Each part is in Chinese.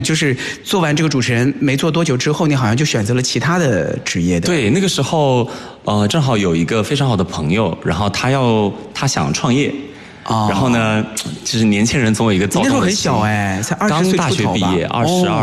就是做完这个主持人没做多久之后，你好像就选择了其他的职业的。 对，那个时候正好有一个非常好的朋友，然后他想创业。然后呢，就是年轻人总有一个躁动的心。 你那时候很小哎，才20岁出头吧。 刚大学毕业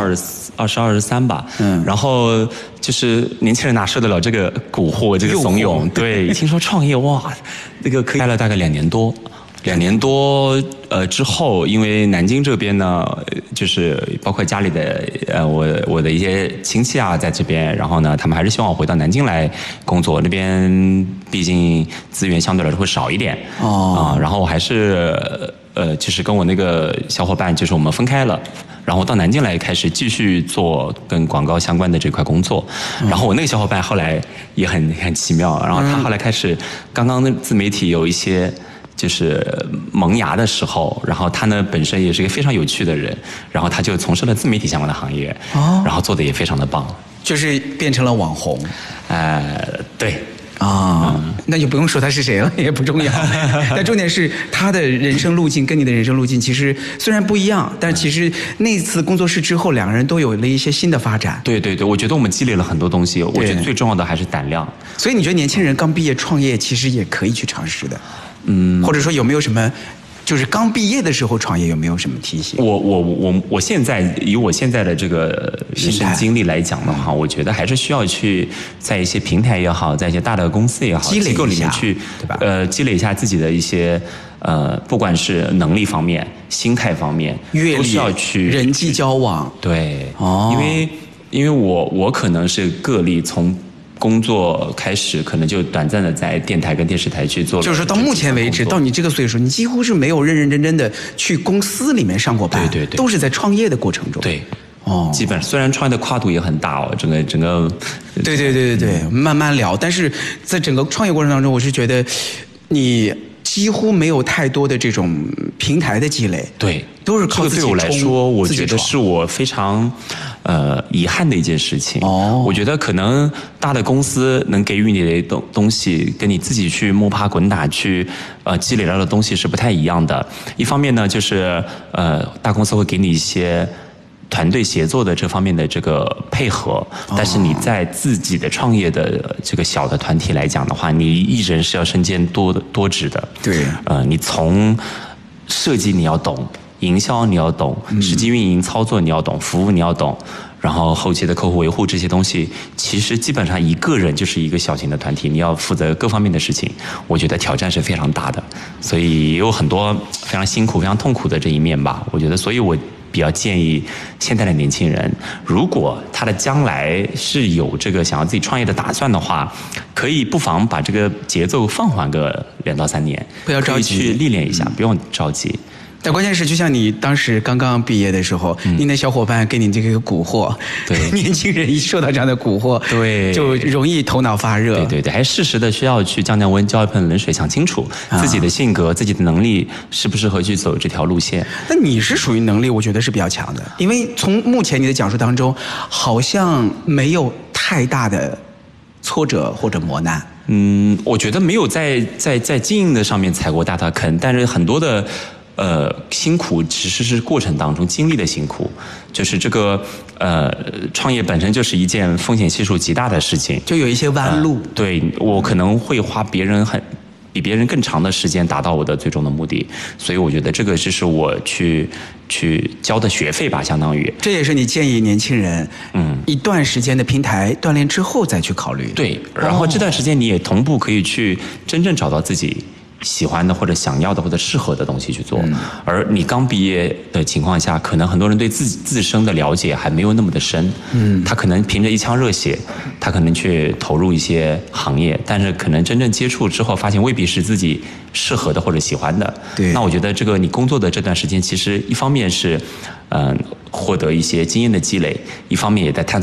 ，22、23吧。然后就是年轻人哪受得了这个蛊惑，这个怂恿？对，一听说创业，哇，那个可以待了大概2年多。2年多之后，因为南京这边呢，就是包括家里的我的一些亲戚啊在这边，然后呢，他们还是希望我回到南京来工作，那边毕竟资源相对来说会少一点然后我还是就是跟我那个小伙伴，就是我们分开了。然后到南京来开始继续做跟广告相关的这块工作，然后我那个小伙伴后来也很奇妙，然后他后来开始刚刚自媒体有一些就是萌芽的时候，然后他呢本身也是一个非常有趣的人，然后他就从事了自媒体相关的行业，然后做的也非常的棒， 就是变成了网红。 对。 那就不用说他是谁了，也不重要。但重点是他的人生路径跟你的人生路径其实虽然不一样，但其实那次工作室之后，2个人都有了一些新的发展。 对对对，我觉得我们积累了很多东西，我觉得最重要的还是胆量。 所以你觉得年轻人刚毕业创业其实也可以去尝试的？或者说有没有什么？就是刚毕业的时候创业有没有什么提醒？ 我现在以我现在的这个人生经历来讲的话，我觉得还是需要去在一些平台也好，在一些大的公司也好，机构里面去，对吧？积累一下自己的一些不管是能力方面、心态方面，都需要去人际交往。 对，因为我可能是个例，从工作开始可能就短暂的在电台跟电视台去做了， 就是到目前为止，到你这个岁数，你几乎是没有认认真真的去公司里面上过班， 对， 都是在创业的过程中。 对，基本上虽然创业的跨度也很大整个， 对，慢慢聊。但是在整个创业过程当中，我是觉得你几乎没有太多的这种平台的积累， 对， 都是靠自己冲。 这个对我来说，我觉得是我非常遗憾的一件事情。我觉得可能大的公司能给予你的东西，跟你自己去摸爬滚打去积累到的东西是不太一样的。一方面呢，就是大公司会给你一些团队协作的这方面的这个配合，但是你在自己的创业的这个小的团体来讲的话，你一人是要身兼多职的。 对， 你从设计你要懂，营销你要懂，实际运营操作你要懂，服务你要懂，然后后期的客户维护这些东西，其实基本上一个人就是一个小型的团体，你要负责各方面的事情，我觉得挑战是非常大的，所以也有很多非常辛苦、非常痛苦的这一面吧。我觉得，所以我比较建议现在的年轻人，如果他的将来是有这个想要自己创业的打算的话，可以不妨把这个节奏放缓个2到3年， 不要着急， 可以去历练一下，不用着急。 但关键是，就像你当时刚刚毕业的时候，你的小伙伴给你这个蛊惑， 对， 年轻人一受到这样的蛊惑， 对， 就容易头脑发热。 对，还适时的需要去降温，浇一盆冷水，想清楚自己的性格、自己的能力适不适合去走这条路线。 那你是属于能力，我觉得是比较强的，因为从目前你的讲述当中，好像没有太大的挫折或者磨难。 我觉得没有在经营的上面踩过大坑，但是很多的辛苦其实是过程当中经历的辛苦，就是这个创业本身就是一件风险系数极大的事情， 就有一些弯路。 对，我可能会花比别人更长的时间达到我的最终的目的，所以我觉得这个就是我去交的学费吧，相当于。 这也是你建议年轻人，一段时间的平台锻炼之后再去考虑。 对，然后这段时间你也同步可以去真正找到自己喜欢的或者想要的或者适合的东西去做，而你刚毕业的情况下，可能很多人对自身的了解还没有那么的深，他可能凭着一腔热血，他可能去投入一些行业，但是可能真正接触之后，发现未必是自己适合的或者喜欢的。 对， 那我觉得这个你工作的这段时间，其实一方面是获得一些经验的积累，一方面也在探索